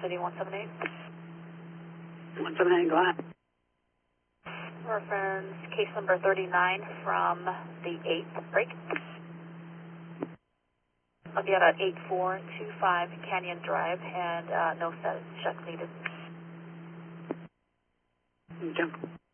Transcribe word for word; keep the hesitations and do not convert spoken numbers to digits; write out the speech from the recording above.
City one seven eight. one seven eight, go ahead. Reference case number thirty-nine from the eighth break. I'll be at eight four two five Canyon Drive and uh, no set check needed. Okay.